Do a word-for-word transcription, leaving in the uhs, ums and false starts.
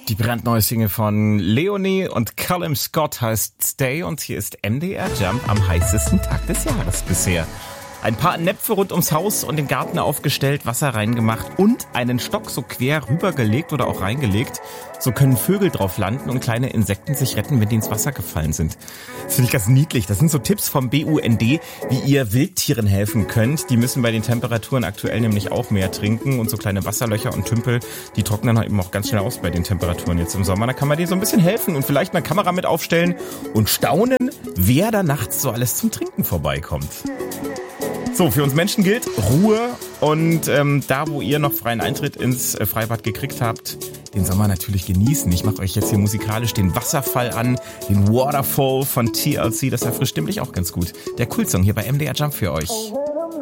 Die brandneue Single von Leonie und Callum Scott heißt Stay und hier ist M D R Jump am heißesten Tag des Jahres bisher. Ein paar Näpfe rund ums Haus und den Garten aufgestellt, Wasser reingemacht und einen Stock so quer rübergelegt oder auch reingelegt. So können Vögel drauf landen und kleine Insekten sich retten, wenn die ins Wasser gefallen sind. Das finde ich ganz niedlich. Das sind so Tipps vom B U N D, wie ihr Wildtieren helfen könnt. Die müssen bei den Temperaturen aktuell nämlich auch mehr trinken und so kleine Wasserlöcher und Tümpel, die trocknen halt eben auch ganz schnell aus bei den Temperaturen jetzt im Sommer. Da kann man denen so ein bisschen helfen und vielleicht eine Kamera mit aufstellen und staunen, wer da nachts so alles zum Trinken vorbeikommt. So, für uns Menschen gilt Ruhe und ähm, da, wo ihr noch freien Eintritt ins äh, Freibad gekriegt habt, den Sommer natürlich genießen. Ich mache euch jetzt hier musikalisch den Wasserfall an, den Waterfall von T L C, das erfrischt nämlich auch ganz gut. Der Cool-Song hier bei M D R Jump für euch.